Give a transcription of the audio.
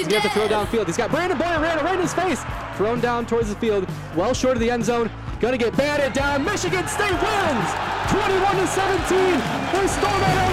going to have to throw downfield. He's got Brandon Boyer ran right in his face. Thrown down towards the field, well short of the end zone. Going to get batted down. Michigan State wins 21-17. They storm out